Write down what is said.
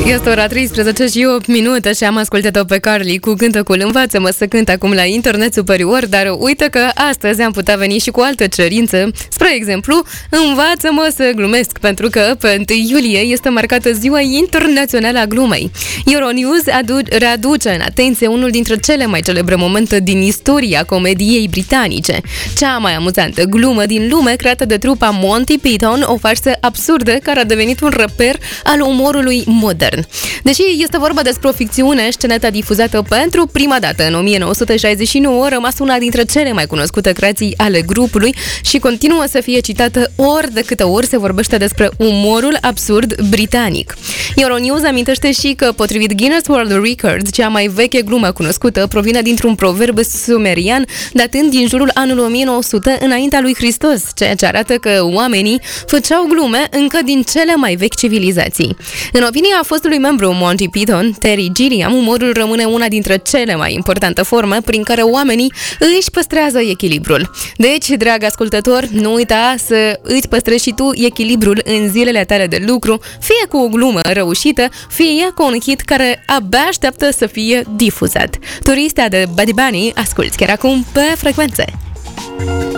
Este ora 13 și 8 minute și am ascultat-o pe Carly cu cântecul Învață-mă să cânt acum la internet superior, dar uite că astăzi am putea veni și cu altă cerință. Spre exemplu, învață-mă să glumesc, pentru că pe 1 iulie este marcată Ziua Internațională a Glumei. Euronews readuce în atenție unul dintre cele mai celebre momente din istoria comediei britanice. Cea mai amuzantă glumă din lume, creată de trupa Monty Python, o farsă absurdă care a devenit un reper al umorului modern. Deși este vorba despre o ficțiune, sceneta difuzată pentru prima dată în 1969 a rămas una dintre cele mai cunoscute creații ale grupului și continuă să fie citată ori de câte ori se vorbește despre umorul absurd britanic. Euronews amintește și că, potrivit Guinness World Records, cea mai veche glumă cunoscută provine dintr-un proverb sumerian datând din jurul anului 1900 înaintea lui Hristos, ceea ce arată că oamenii făceau glume încă din cele mai vechi civilizații. În opinia fostului membru Monty Python, Terry Gilliam, umorul rămâne una dintre cele mai importante forme prin care oamenii își păstrează echilibrul. Deci, drag ascultător, nu uita să îți păstrezi și tu echilibrul în zilele tale de lucru, fie cu o glumă reușită, fie ea cu un hit care abia așteaptă să fie difuzat. Turistea de Buddy Bunny, asculți chiar acum pe Frecvențe.